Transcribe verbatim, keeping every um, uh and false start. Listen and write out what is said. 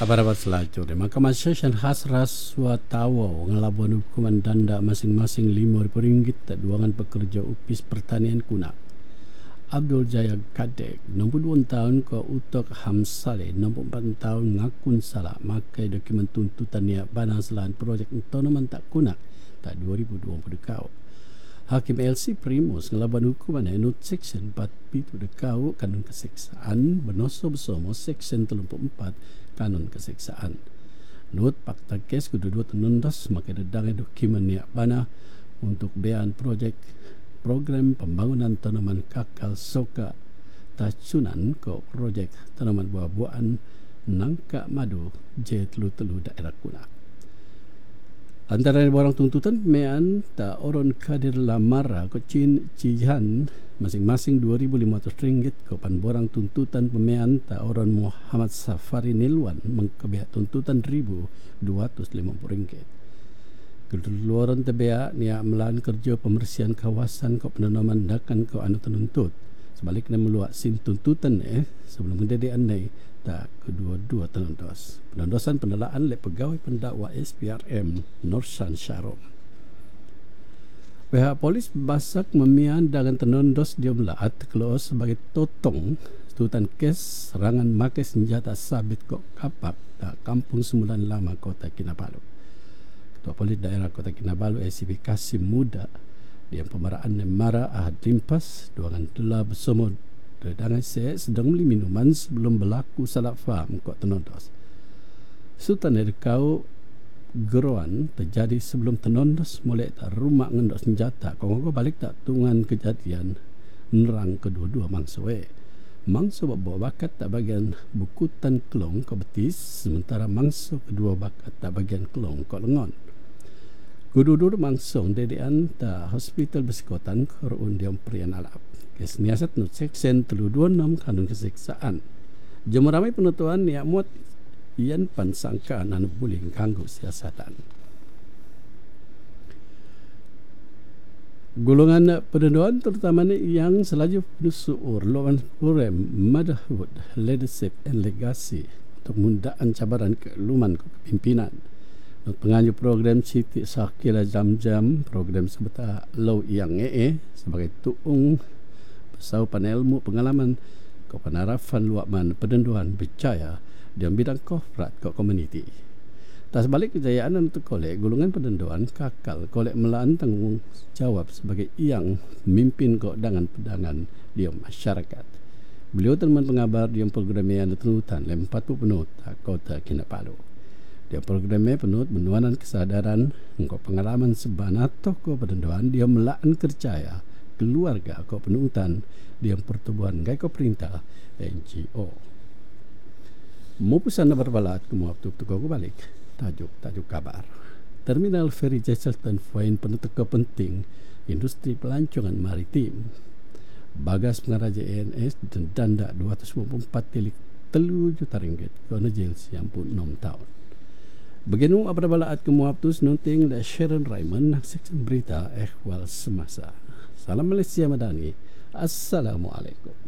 Apa-apa selacur. Mahkamah Session Hasras Swatawa ngelabuan hukuman danda masing-masing lima ribu ringgit tak duangan pekerja upis pertanian kunak. Abdul Jaya Kadek, enam puluh dua tahun ke Utok Hamsale, enam puluh empat tahun ngakun salah makai dokumen tuntutan niat bana selain projek tonoman tak kunak tak dua ribu dua puluh kau. Hakim L C Primus ngelaban hukuman enut Seksyen empat pitu dekau Kanun Keseksaan benoso besomo Seksyen tiga puluh empat Kanun Keseksaan. Nut fakta kes kedua-dua tenundas makai dedang dokumen niat bana untuk bean projek program pembangunan tanaman kakal soka tacunan ke projek tanaman buah-buahan nangka madu J telu-telu daerah kunak. Antara barang tuntutan mean ta oron kadir lamara ke cin cihan masing-masing dua ribu lima ratus ringgit ke pan borang tuntutan pemean ta oron Muhammad Safari Nilwan mengkebiak tuntutan dua ratus lima puluh ringgit. Keluaran tebea niat melan kerja pembersihan kawasan kau penanaman dakan kau anu tenuntut. Sebaliknya meluak sin tuntutan eh sebelum mendedekan ni tak kedua-dua tenundos. Penundosan pendelaan oleh pegawai pendakwa S P R M Norsan Sharom. Pihak polis basak memian dengan tenundos dia melaat keluar sebagai totong tuntutan kes serangan makai senjata sabit kok kapak tak kampung Sembulan Lama Kota Kinabalu. Ketua Polis Daerah Kota Kinabalu A C P Kasim Muda yang pemaraan Mara Ahad Limpas duangan telah bersama dengan saya sedang beli minuman sebelum berlaku salah faham kok tenondos. Sultan Erkau geruan terjadi sebelum tenondos mulai tak rumah ngendok senjata. Kau balik tak tungan kejadian nerang kedua-dua mangsuwe. Mangso bawa bakat tak bagian bukutan kelong kau betis sementara mangso kedua bakat tak bagian kelong kau lengon. Gudur mangsong dedean ta hospital bersikotan korun diam prian alap. Kes niasat nut Seksyen tiga dua enam Kanun Keseksaan. Jemeramai penutuan niat muat ian pansangkaan anu buling kanggo siasatan. Golongan penentuan terutama yang selaju nusuur lawan program Motherhood Leadership and Legacy untuk mundaan cabaran keluman kepimpinan. Penganju program Siti Sakila Jam-Jam program sebetar Lau Yang E sebagai tuung pesau panelmu pengalaman ke penarafan luakman penentuan berjaya dalam bidang korporat ke komuniti. Tak sebalik kejayaan untuk kolek golongan penentuan kakal kolek melaan tanggung jawab sebagai yang memimpin keundangan pedangan di masyarakat. Beliau teman pengabar di program yang ditenutan lempat penut Kota Kinabalu. Dia programnya penuh menuanan kesadaran engkau pengalaman sebanat toko penentuan dia melaan kerjaya keluarga kau penutan dia pertubuhan gaya kau perintah N G O. Mau pesan berbalat kemu waktu tu kau balik tajuk tajuk kabar. Terminal Feri Jesselton Point penutup penting industri pelancongan maritim. Bagas pengaraja A N S dan danda dua ratus dua puluh empat tilik telu juta ringgit kerana jil siang pun enam tahun. Beginu apa balaat kemuaptus nunting dan Sharon Raymond nak seksyen berita ehwal semasa. Salam Malaysia Madani. Assalamualaikum.